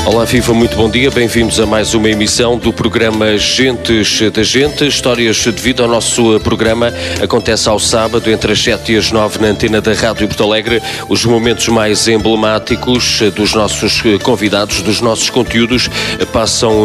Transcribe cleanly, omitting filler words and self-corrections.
Olá, viva, muito bom dia, bem-vindos a mais uma emissão do programa Gentes da Gente. Histórias de vida. O nosso programa acontece ao sábado entre as 7 e as 9 na antena da Rádio Porto Alegre. Os momentos mais emblemáticos dos nossos convidados, dos nossos conteúdos, passam